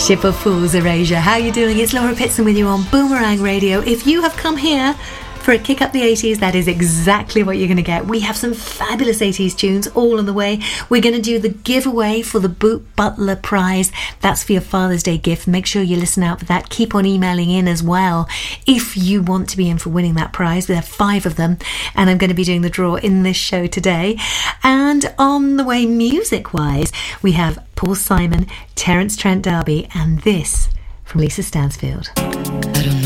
Ship of Fools, Erasure. How you doing? It's Laura Pitson with you on Boomerang Radio. If you have come here for a Kick Up the 80s, that is exactly what you're going to get. We have some fabulous 80s tunes all on the way. We're going to do the giveaway for the Boot Butler Prize. That's for your Father's Day gift. Make sure you listen out for that. Keep on emailing in as well if you want to be in for winning that prize. There are 5 of them, and I'm going to be doing the draw in this show today. And on the way, music-wise, we have Paul Simon, Terence Trent D'Arby, and this from Lisa Stansfield. I don't know